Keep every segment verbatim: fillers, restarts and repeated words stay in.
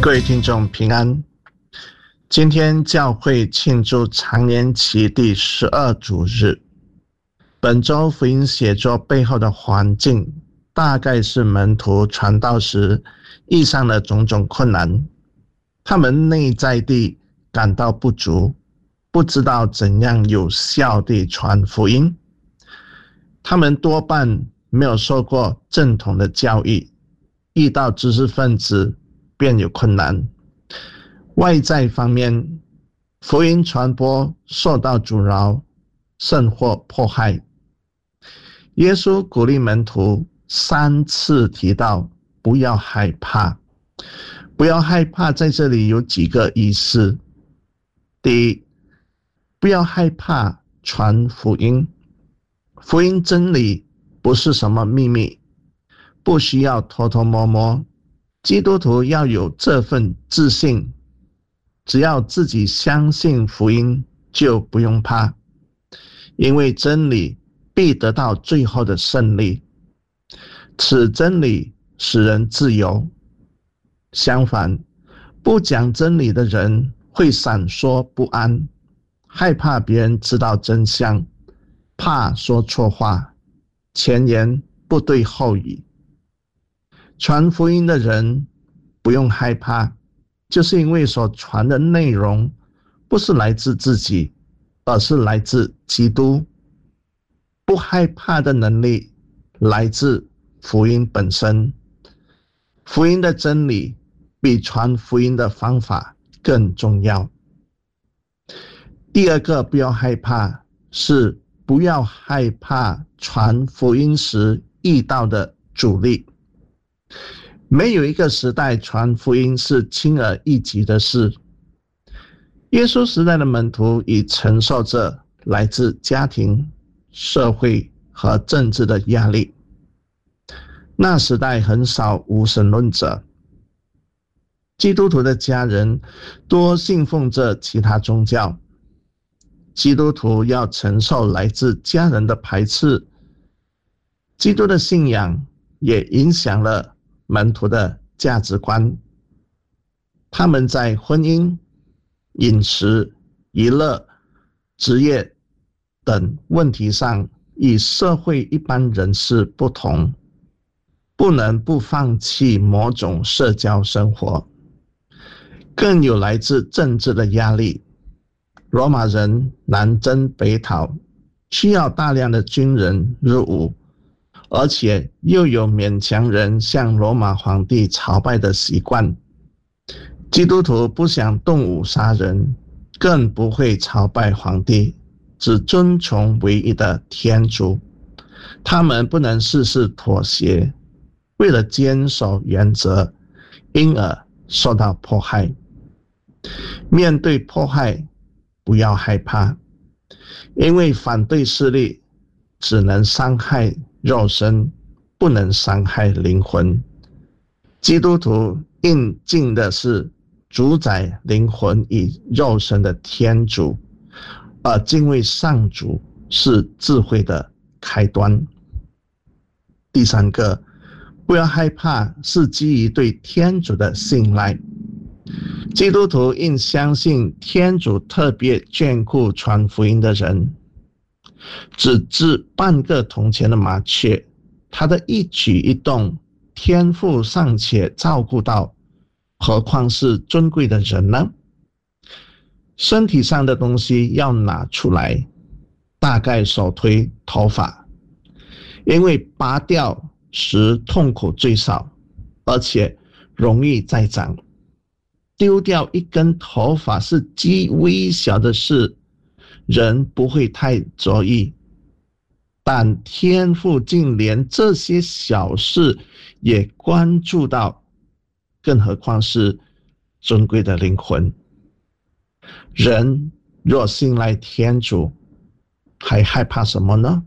各位听众平安，今天教会庆祝常年期第十二主日。本周福音写作背后的环境，大概是门徒传道时遇上了种种困难，他们内在地感到不足，不知道怎样有效地传福音。他们多半没有受过正统的教育，遇到知识分子便有困难。外在方面，福音传播受到阻挠，甚或迫害。耶稣鼓励门徒三次提到不要害怕。不要害怕在这里有几个意思。第一，不要害怕传福音。福音真理不是什么秘密，不需要偷偷摸摸。基督徒要有这份自信，只要自己相信福音，就不用怕，因为真理必得到最后的胜利。此真理使人自由。相反，不讲真理的人会闪烁不安，害怕别人知道真相，怕说错话，前言不对后语。传福音的人不用害怕，就是因为所传的内容不是来自自己，而是来自基督。不害怕的能力来自福音本身。福音的真理比传福音的方法更重要。第二个不要害怕，是不要害怕传福音时遇到的阻力。没有一个时代传福音是轻而易举的事。耶稣时代的门徒已承受着来自家庭、社会和政治的压力。那时代很少无神论者，基督徒的家人多信奉着其他宗教。基督徒要承受来自家人的排斥。基督的信仰也影响了门徒的价值观。他们在婚姻、饮食、娱乐、职业等问题上与社会一般人士不同，不能不放弃某种社交生活。更有来自政治的压力。罗马人南征北讨，需要大量的军人入伍，而且又有勉强人向罗马皇帝朝拜的习惯。基督徒不想动武杀人，更不会朝拜皇帝，只遵从唯一的天主。他们不能事事妥协，为了坚守原则，因而受到迫害。面对迫害，不要害怕，因为反对势力只能伤害肉身，不能伤害灵魂。基督徒应尽的是主宰灵魂与肉身的天主，而敬畏上主是智慧的开端。第三个，不要害怕，是基于对天主的信赖。基督徒应相信天主特别眷顾传福音的人。只治半个铜钱的麻雀，他的一举一动，天父尚且照顾到，何况是尊贵的人呢？身体上的东西要拿出来，大概首推头发，因为拔掉时痛苦最少，而且容易再长。丢掉一根头发是极微小的事，人不会太着意，但天父竟连这些小事也关注到，更何况是尊贵的灵魂。人若信赖天主，还害怕什么呢？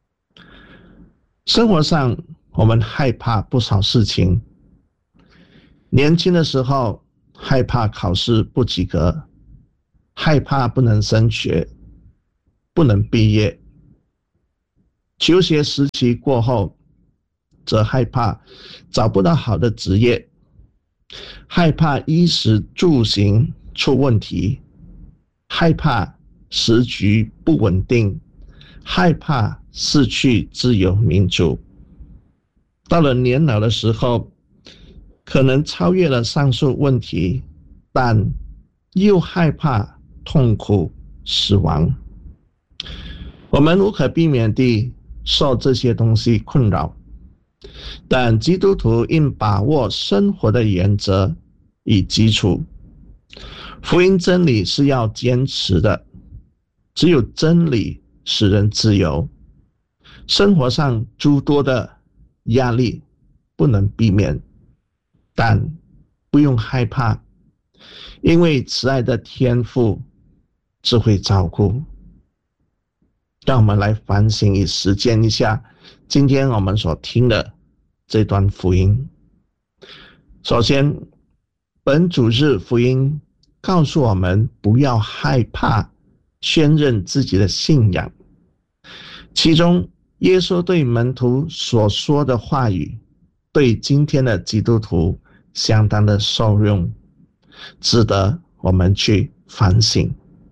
生活上我们害怕不少事情。年轻的时候害怕考试不及格，害怕不能升学，不能毕业。求学时期过后，则害怕找不到好的职业， 害怕衣食住行出问题，害怕时局不稳定，害怕失去自由民主。到了年老的时候，可能超越了上述问题，但又害怕痛苦、死亡。我们无可避免地受这些东西困扰，但基督徒应把握生活的原则与基础。福音真理是要坚持的，只有真理使人自由。生活上诸多的压力不能避免，但不用害怕，因为慈爱的天父只会照顾。让我们来反省与实践一下今天我们所听的这段福音。首先，本主日福音告诉我们不要害怕宣认自己的信仰。其中耶稣对门徒所说的话语，对今天的基督徒相当的受用，值得我们去反省。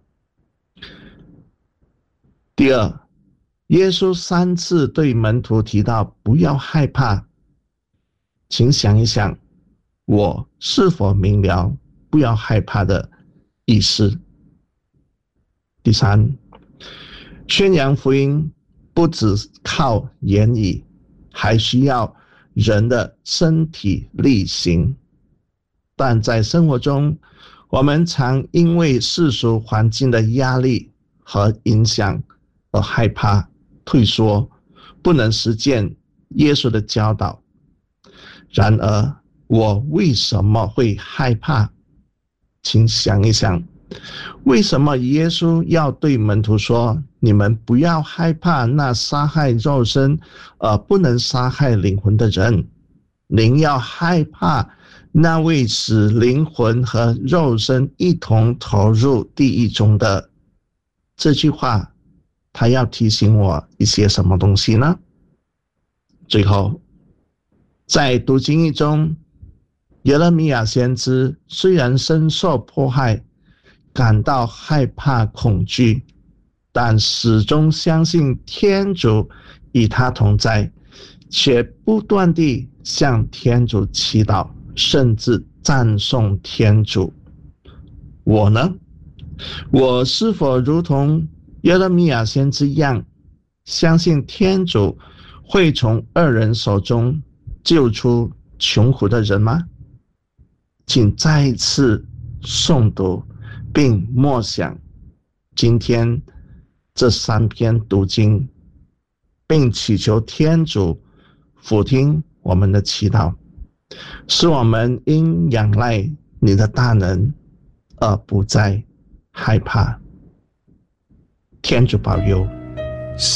第二，耶稣三次对门徒提到不要害怕，请想一想，我是否明了不要害怕的意思？第三，宣扬福音不只靠言语，还需要人的身体力行。但在生活中，我们常因为世俗环境的压力和影响而害怕、退缩，不能实践耶稣的教导。然而，我为什么会害怕？请想一想，为什么耶稣要对门徒说，你们不要害怕那杀害肉身而不能杀害灵魂的人，您要害怕那位使灵魂和肉身一同投入地狱中的。这句话他要提醒我一些什么东西呢？最后，在读经义中，耶勒米亚先知虽然深受迫害，感到害怕恐惧，但始终相信天主与他同在，且不断地向天主祈祷，甚至赞颂天主。我呢？我是否如同耶勒米亚先知一样，相信天主会从恶人手中救出穷苦的人吗？请再一次诵读并默想今天这三篇读经，并祈求天主俯听我们的祈祷，使我们因仰赖你的大能而不再害怕。天主保佑。